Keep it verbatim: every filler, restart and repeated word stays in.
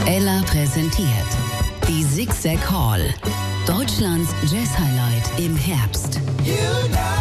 Ella präsentiert die Zigzag Hall. Deutschlands Jazz-Highlight im Herbst. You know